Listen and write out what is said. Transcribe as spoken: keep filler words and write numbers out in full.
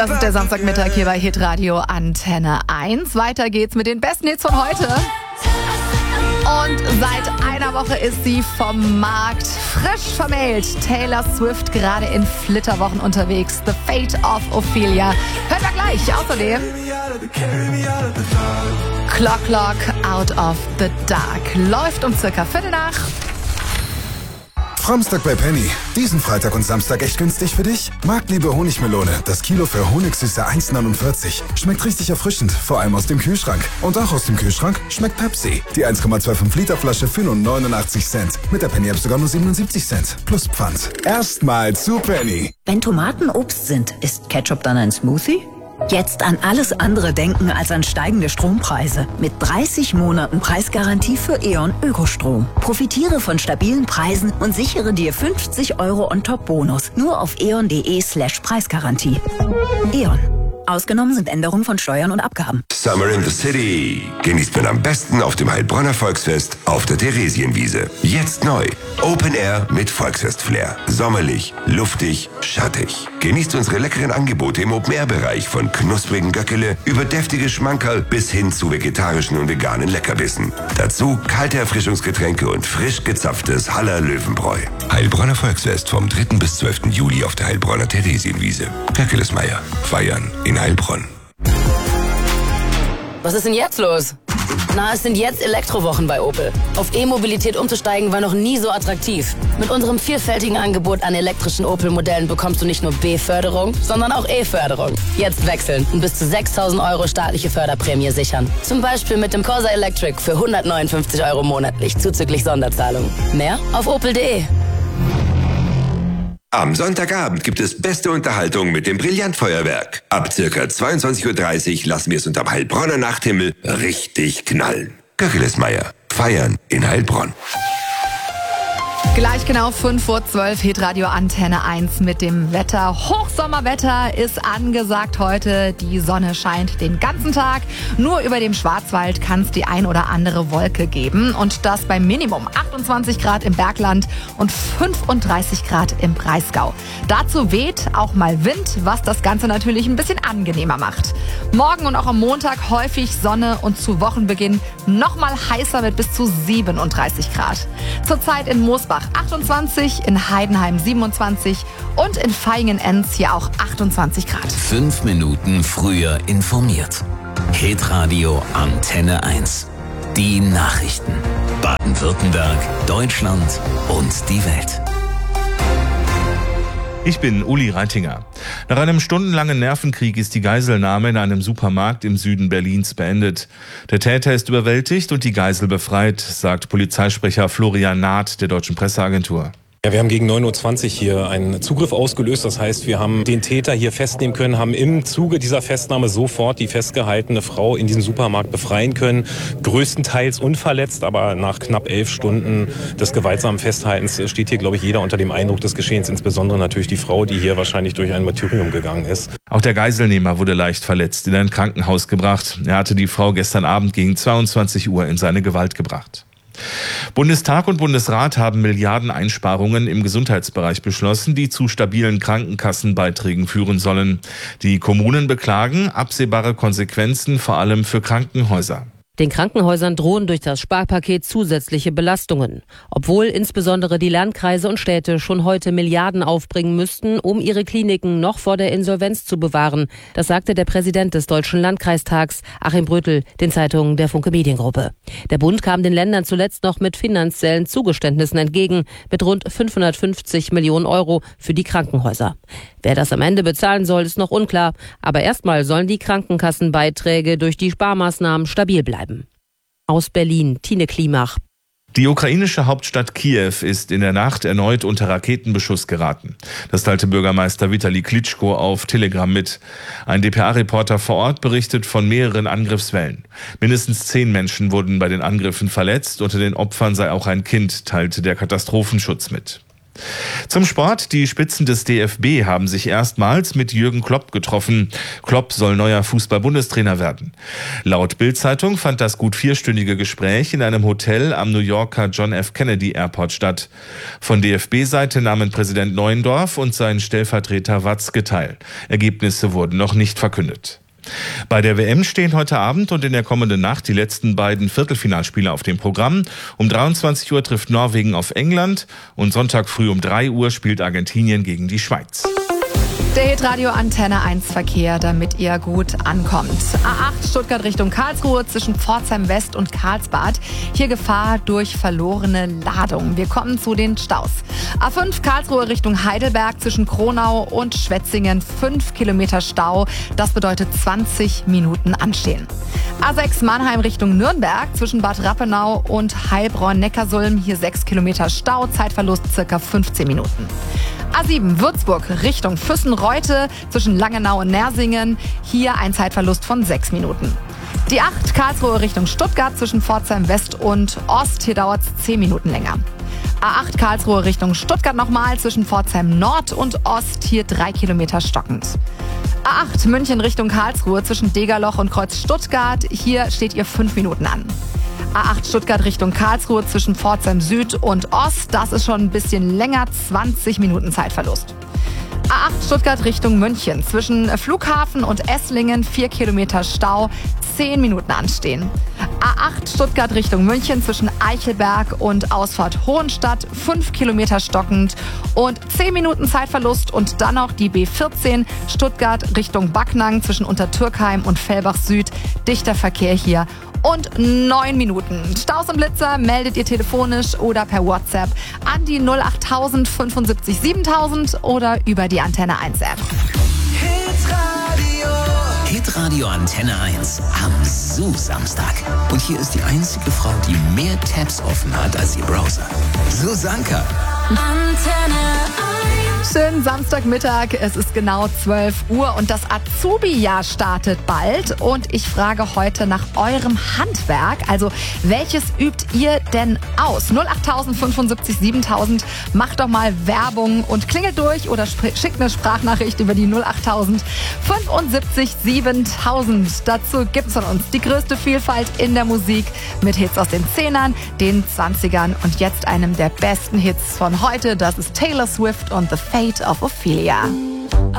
Das ist der Samstagmittag hier bei Hitradio Antenne eins. Weiter geht's mit den besten Hits von heute. Und seit einer Woche ist sie vom Markt frisch vermählt. Taylor Swift gerade in Flitterwochen unterwegs. The Fate of Ophelia. Hört wir gleich. Außerdem Clock Clock Out of the Dark. Läuft um circa Viertel nach. Framstag bei Penny. Diesen Freitag und Samstag echt günstig für dich? Marktliebe Honigmelone. Das Kilo für Honigsüße eins neunundvierzig. Schmeckt richtig erfrischend, vor allem aus dem Kühlschrank. Und auch aus dem Kühlschrank schmeckt Pepsi. Die eins Komma fünfundzwanzig Liter Flasche für nur neunundachtzig Cent. Mit der Penny App sogar nur siebenundsiebzig Cent. Plus Pfand. Erstmal zu Penny. Wenn Tomaten Obst sind, ist Ketchup dann ein Smoothie? Jetzt an alles andere denken als an steigende Strompreise. Mit dreißig Monaten Preisgarantie für E.ON Ökostrom. Profitiere von stabilen Preisen und sichere dir fünfzig Euro On-Top-Bonus. Nur auf eon.de slash Preisgarantie. E.ON. Ausgenommen sind Änderungen von Steuern und Abgaben. Summer in the City. Genießt man am besten auf dem Heilbronner Volksfest auf der Theresienwiese. Jetzt neu. Open Air mit Volksfest-Flair. Sommerlich, luftig, schattig. Genießt unsere leckeren Angebote im Open-Air-Bereich von knusprigen Göckele über deftige Schmankerl bis hin zu vegetarischen und veganen Leckerbissen. Dazu kalte Erfrischungsgetränke und frisch gezapftes Haller Löwenbräu. Heilbronner Volksfest vom dritten bis zwölften Juli auf der Heilbronner Theresienwiese. Göckelesmeier. Feiern in Heilbronn. Was ist denn jetzt los? Na, es sind jetzt Elektrowochen bei Opel. Auf E-Mobilität umzusteigen war noch nie so attraktiv. Mit unserem vielfältigen Angebot an elektrischen Opel-Modellen bekommst du nicht nur B-Förderung, sondern auch E-Förderung. Jetzt wechseln und bis zu sechstausend Euro staatliche Förderprämie sichern. Zum Beispiel mit dem Corsa Electric für hundertneunundfünfzig Euro monatlich zuzüglich Sonderzahlung. Mehr auf opel punkt de. Am Sonntagabend gibt es beste Unterhaltung mit dem Brillantfeuerwerk. Ab circa zweiundzwanzig Uhr dreißig lassen wir es unterm Heilbronner Nachthimmel richtig knallen. Göckelesmeier. Feiern in Heilbronn. Gleich genau fünf vor zwölf, Hitradio Antenne eins mit dem Wetter. Hochsommerwetter ist angesagt heute. Die Sonne scheint den ganzen Tag. Nur über dem Schwarzwald kann es die ein oder andere Wolke geben. Und das bei Minimum achtundzwanzig Grad im Bergland und fünfunddreißig Grad im Breisgau. Dazu weht auch mal Wind, was das Ganze natürlich ein bisschen angenehmer macht. Morgen und auch am Montag häufig Sonne und zu Wochenbeginn nochmal heißer mit bis zu siebenunddreißig Grad. Zurzeit in Moosbach achtundzwanzig, in Heidenheim siebenundzwanzig und in Vaihingen-Enz hier auch achtundzwanzig Grad. Fünf Minuten früher informiert. Hitradio Antenne eins. Die Nachrichten. Baden-Württemberg, Deutschland und die Welt. Ich bin Uli Reitinger. Nach einem stundenlangen Nervenkrieg ist die Geiselnahme in einem Supermarkt im Süden Berlins beendet. Der Täter ist überwältigt und die Geisel befreit, sagt Polizeisprecher Florian Naht der Deutschen Presseagentur. Ja, wir haben gegen neun Uhr zwanzig hier einen Zugriff ausgelöst. Das heißt, wir haben den Täter hier festnehmen können, haben im Zuge dieser Festnahme sofort die festgehaltene Frau in diesem Supermarkt befreien können. Größtenteils unverletzt, aber nach knapp elf Stunden des gewaltsamen Festhaltens steht hier, glaube ich, jeder unter dem Eindruck des Geschehens. Insbesondere natürlich die Frau, die hier wahrscheinlich durch ein Martyrium gegangen ist. Auch der Geiselnehmer wurde leicht verletzt, in ein Krankenhaus gebracht. Er hatte die Frau gestern Abend gegen zweiundzwanzig Uhr in seine Gewalt gebracht. Bundestag und Bundesrat haben Milliardeneinsparungen im Gesundheitsbereich beschlossen, die zu stabilen Krankenkassenbeiträgen führen sollen. Die Kommunen beklagen absehbare Konsequenzen, vor allem für Krankenhäuser. Den Krankenhäusern drohen durch das Sparpaket zusätzliche Belastungen. Obwohl insbesondere die Landkreise und Städte schon heute Milliarden aufbringen müssten, um ihre Kliniken noch vor der Insolvenz zu bewahren. Das sagte der Präsident des Deutschen Landkreistags, Achim Brötel, den Zeitungen der Funke Mediengruppe. Der Bund kam den Ländern zuletzt noch mit finanziellen Zugeständnissen entgegen, mit rund fünfhundertfünfzig Millionen Euro für die Krankenhäuser. Wer das am Ende bezahlen soll, ist noch unklar. Aber erstmal sollen die Krankenkassenbeiträge durch die Sparmaßnahmen stabil bleiben. Aus Berlin, Tine Klimach. Die ukrainische Hauptstadt Kiew ist in der Nacht erneut unter Raketenbeschuss geraten. Das teilte Bürgermeister Vitali Klitschko auf Telegram mit. Ein D P A-Reporter vor Ort berichtet von mehreren Angriffswellen. Mindestens zehn Menschen wurden bei den Angriffen verletzt. Unter den Opfern sei auch ein Kind, teilte der Katastrophenschutz mit. Zum Sport. Die Spitzen des D F B haben sich erstmals mit Jürgen Klopp getroffen. Klopp soll neuer Fußball-Bundestrainer werden. Laut Bild-Zeitung fand das gut vierstündige Gespräch in einem Hotel am New Yorker John F. Kennedy Airport statt. Von D F B-Seite nahmen Präsident Neuendorf und sein Stellvertreter Watzke teil. Ergebnisse wurden noch nicht verkündet. Bei der W M stehen heute Abend und in der kommenden Nacht die letzten beiden Viertelfinalspiele auf dem Programm. Um dreiundzwanzig Uhr trifft Norwegen auf England und Sonntag früh um drei Uhr spielt Argentinien gegen die Schweiz. Der Hitradio Antenne eins Verkehr, damit ihr gut ankommt. A acht Stuttgart Richtung Karlsruhe zwischen Pforzheim West und Karlsbad. Hier Gefahr durch verlorene Ladung. Wir kommen zu den Staus. A fünf Karlsruhe Richtung Heidelberg zwischen Kronau und Schwetzingen. fünf Kilometer Stau. Das bedeutet zwanzig Minuten anstehen. A sechs Mannheim Richtung Nürnberg zwischen Bad Rappenau und Heilbronn-Neckarsulm. Hier sechs Kilometer Stau. Zeitverlust circa fünfzehn Minuten. A sieben Würzburg Richtung Füssen-Reute zwischen Langenau und Nersingen. Hier ein Zeitverlust von sechs Minuten. Die acht Karlsruhe Richtung Stuttgart zwischen Pforzheim West und Ost. Hier dauert es zehn Minuten länger. A acht Karlsruhe Richtung Stuttgart nochmal zwischen Pforzheim Nord und Ost. Hier drei Kilometer stockend. A acht München Richtung Karlsruhe zwischen Degerloch und Kreuz Stuttgart. Hier steht ihr fünf Minuten an. A acht Stuttgart Richtung Karlsruhe zwischen Pforzheim Süd und Ost. Das ist schon ein bisschen länger, zwanzig Minuten Zeitverlust. A acht Stuttgart Richtung München zwischen Flughafen und Esslingen, vier Kilometer Stau, zehn Minuten anstehen. A acht Stuttgart Richtung München zwischen Eichelberg und Ausfahrt Hohenstadt, fünf Kilometer stockend und zehn Minuten Zeitverlust. Und dann noch die B vierzehn Stuttgart Richtung Backnang zwischen Untertürkheim und Fellbach Süd. Dichter Verkehr hier. Und neun Minuten. Staus und Blitzer meldet ihr telefonisch oder per WhatsApp an die null acht tausend fünfundsiebzig siebentausend oder über die Antenne eins App. Hitradio. Hitradio Antenne eins am Zoo-Samstag. Und hier ist die einzige Frau, die mehr Tabs offen hat als ihr Browser. Susanka. Antenne eins. Schönen Samstagmittag, es ist genau zwölf Uhr und das Azubi-Jahr startet bald und ich frage heute nach eurem Handwerk, also welches übt ihr denn aus? null acht tausend fünfundsiebzig siebentausend, macht doch mal Werbung und klingelt durch oder schickt eine Sprachnachricht über die null acht tausend fünfundsiebzig siebentausend. Dazu gibt's von uns die größte Vielfalt in der Musik mit Hits aus den Zehnern, den Zwanzigern und jetzt einem der besten Hits von heute, das ist Taylor Swift und The Fate of Ophelia.